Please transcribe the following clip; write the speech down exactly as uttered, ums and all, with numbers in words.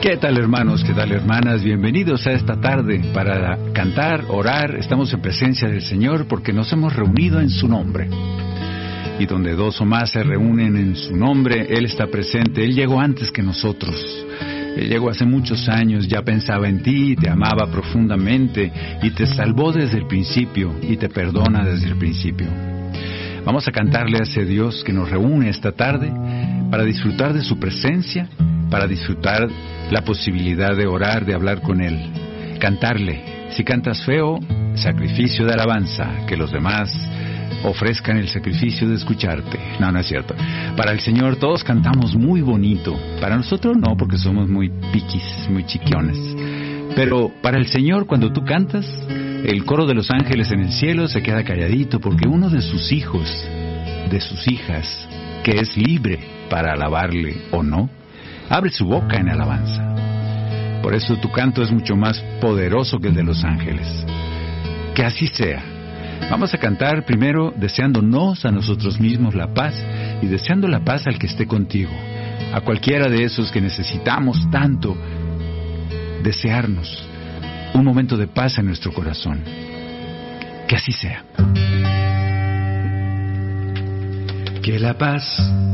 ¿Qué tal, hermanos? ¿Qué tal, hermanas? Bienvenidos a esta tarde para cantar, orar. Estamos en presencia del Señor porque nos hemos reunido en su nombre. Y donde dos o más se reúnen en su nombre, Él está presente. Él llegó antes que nosotros. Él llegó hace muchos años, ya pensaba en ti, te amaba profundamente y te salvó desde el principio y te perdona desde el principio. Vamos a cantarle a ese Dios que nos reúne esta tarde para disfrutar de su presencia, para disfrutar la posibilidad de orar, de hablar con Él. Cantarle. Si cantas feo, sacrificio de alabanza, que los demás ofrezcan el sacrificio de escucharte. No, no es cierto. Para el Señor todos cantamos muy bonito. Para nosotros no, porque somos muy piquis, muy chiquiones. Pero para el Señor, cuando tú cantas, el coro de los ángeles en el cielo se queda calladito, porque uno de sus hijos, de sus hijas, que es libre para alabarle o no, abre su boca en alabanza. Por eso tu canto es mucho más poderoso que el de los ángeles. Que así sea. Vamos a cantar primero deseándonos a nosotros mismos la paz y deseando la paz al que esté contigo. A cualquiera de esos que necesitamos tanto, desearnos un momento de paz en nuestro corazón. Que así sea. Que la paz